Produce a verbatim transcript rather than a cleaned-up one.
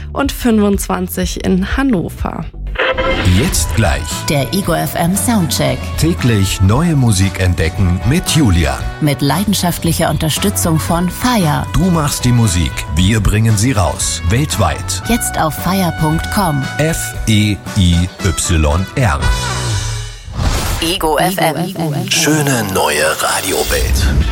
und fünfundzwanzig in Hannover. Jetzt gleich Der Ego F M Soundcheck. täglich neue Musik entdecken mit Julia. Mit leidenschaftlicher Unterstützung von Fire. Du machst die Musik, wir bringen sie raus. Weltweit. Jetzt auf fire punkt com. F E I Y R. Ego F M. Schöne neue Radiowelt.